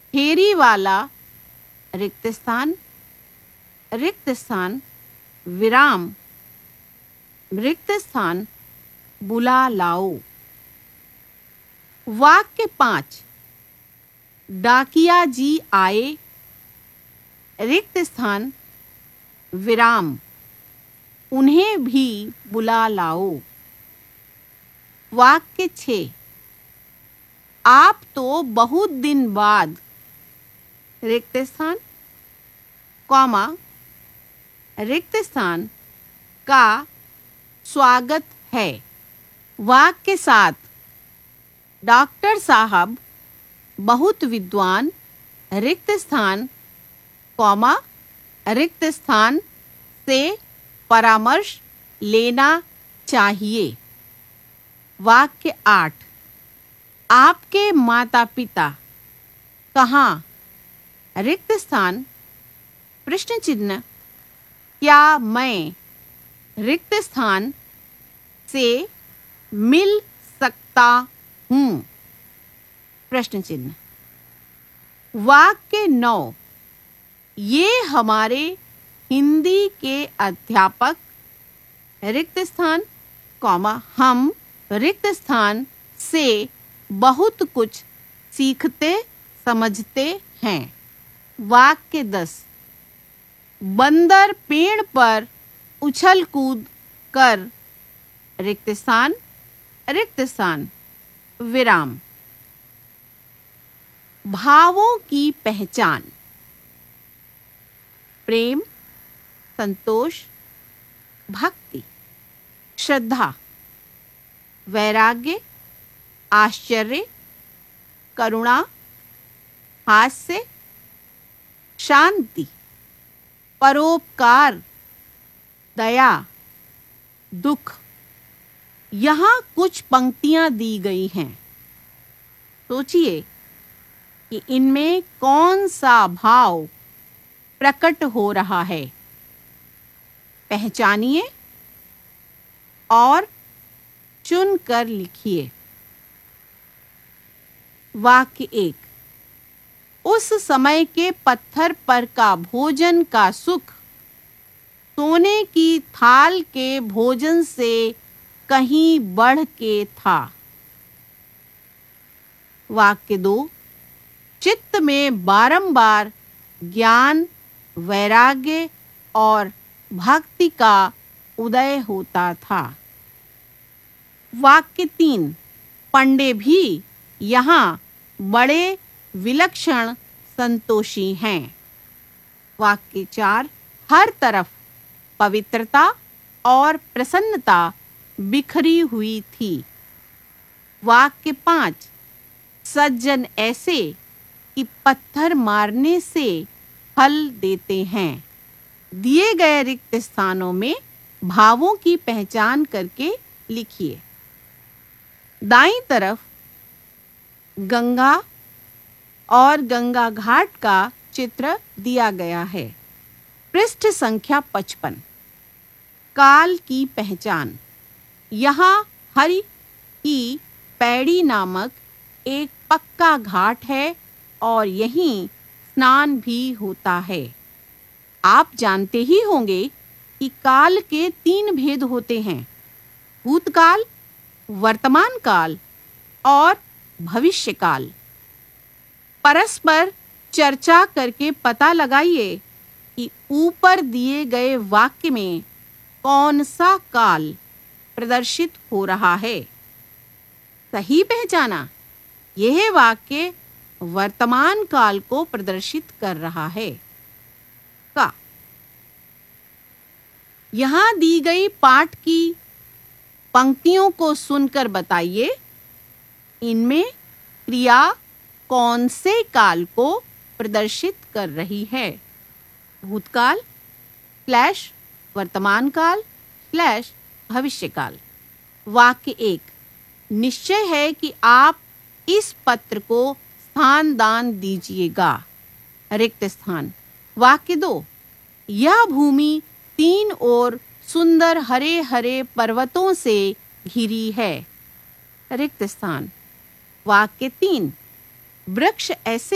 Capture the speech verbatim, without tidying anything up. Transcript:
फेरी वाला रिक्त स्थान, रिक्त स्थान विराम, रिक्त स्थान बुला लाओ। वाक्य पांच, डाकिया जी आए, रिक्त स्थान विराम, उन्हें भी बुला लाओ। वाक्य छः, आप तो बहुत दिन बाद, रिक्त स्थान कॉमा रिक्त स्थान का स्वागत है। वाक्य सात, डॉक्टर साहब बहुत विद्वान, रिक्त स्थान कॉमा रिक्त स्थान से परामर्श लेना चाहिए। वाक्य आठ, आपके माता पिता कहाँ, रिक्त स्थान प्रश्न चिन्ह, क्या मैं, रिक्त स्थान से मिल सकता हूँ, प्रश्न चिन्ह। वाक्य नौ, ये हमारे हिंदी के अध्यापक, रिक्त स्थान कॉमा हम, रिक्त स्थान से बहुत कुछ सीखते समझते हैं। वाक्य दस, बंदर पेड़ पर उछल कूद कर, रिक्त स्थान रिक्त स्थान विराम। भावों की पहचान, प्रेम, संतोष, भक्ति, श्रद्धा, वैराग्य, आश्चर्य, करुणा, हास्य, शांति, परोपकार, दया, दुख। यहाँ कुछ पंक्तियां दी गई हैं। सोचिए कि इनमें कौन सा भाव प्रकट हो रहा है। पहचानिए और चुनकर लिखिए। वाक्य एक, उस समय के पत्थर पर का भोजन का सुख सोने की थाल के भोजन से कहीं बढ़ के था। वाक्य दो, चित्त में बारंबार ज्ञान, वैराग्य और भक्ति का उदय होता था। वाक्य तीन, पंडे भी यहाँ बड़े विलक्षण संतोषी हैं। वाक्य चार, हर तरफ पवित्रता और प्रसन्नता बिखरी हुई थी। वाक्य पाँच, सज्जन ऐसे कि पत्थर मारने से फल देते हैं। दिए गए रिक्त स्थानों में भावों की पहचान करके लिखिए। दाईं तरफ गंगा और गंगा घाट का चित्र दिया गया है। पृष्ठ संख्या पचपन, काल की पहचान। यहाँ हरि की पैड़ी नामक एक पक्का घाट है और यहीं स्नान भी होता है। आप जानते ही होंगे कि काल के तीन भेद होते हैं, भूतकाल, वर्तमान काल और भविष्य काल। परस्पर चर्चा करके पता लगाइए कि ऊपर दिए गए वाक्य में कौन सा काल प्रदर्शित हो रहा है। सही पहचाना, यह वाक्य वर्तमान काल को प्रदर्शित कर रहा है। का यहाँ दी गई पाठ की पंक्तियों को सुनकर बताइए, इनमें क्रिया कौन से काल को प्रदर्शित कर रही है। भूतकाल स्लैश वर्तमान काल स्लैश भविष्य काल। वाक्य एक, निश्चय है कि आप इस पत्र को स्थान दान दीजिएगा, रिक्त स्थान। वाक्य दो, यह भूमि तीन ओर सुंदर हरे हरे पर्वतों से घिरी है, रिक्त स्थान। वाक्य तीन, वृक्ष ऐसे